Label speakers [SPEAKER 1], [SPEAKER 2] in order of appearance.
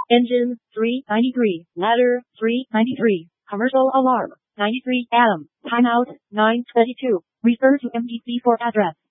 [SPEAKER 1] Engine 393. Ladder 393. Commercial alarm 93 Adam. Timeout 9:22. Refer to MPC for address.